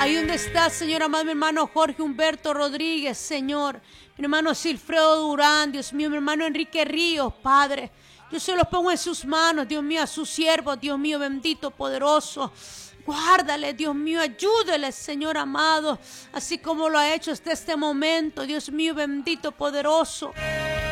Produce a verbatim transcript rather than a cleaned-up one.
Ahí donde está, Señor amado, mi hermano Jorge Humberto Rodríguez, Señor. Mi hermano Silfredo Durán, Dios mío, mi hermano Enrique Ríos, Padre. Yo se los pongo en sus manos, Dios mío, a sus siervos, Dios mío, bendito, poderoso. Guárdale, Dios mío, ayúdale, Señor amado, así como lo ha hecho hasta este momento, Dios mío, bendito, poderoso.